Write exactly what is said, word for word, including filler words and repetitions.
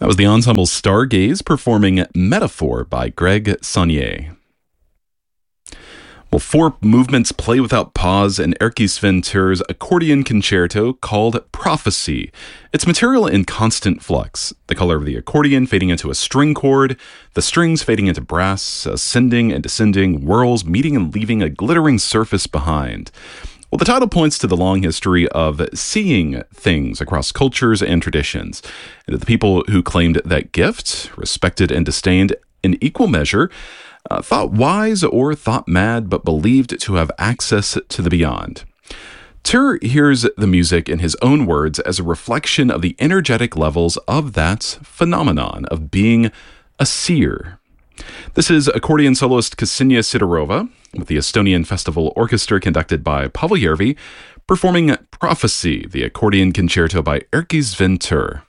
That was the ensemble Stargaze performing Metaphor by Greg Saunier. Well, four movements play without pause in Erkki Sven Tur's accordion concerto called Prophecy. It's material in constant flux, the color of the accordion fading into a string chord, the strings fading into brass, ascending and descending, whirls meeting and leaving a glittering surface behind. Well, the title points to the long history of seeing things across cultures and traditions, and to the people who claimed that gift, respected and disdained in equal measure, uh, thought wise or thought mad, but believed to have access to the beyond. Tur hears the music in his own words as a reflection of the energetic levels of that phenomenon of being a seer. This is accordion soloist Ksenia Sidorova with the Estonian Festival Orchestra conducted by Pavel Järvi, performing Prophecy, the accordion concerto by Erkki Sven Tur.